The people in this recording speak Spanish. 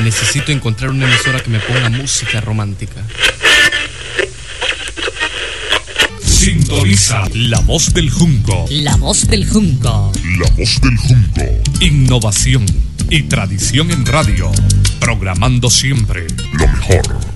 Necesito encontrar una emisora que me ponga música romántica. Sintoniza La Voz del Junco. La Voz del Junco. La Voz del Junco. Innovación y tradición en radio. Programando siempre lo mejor.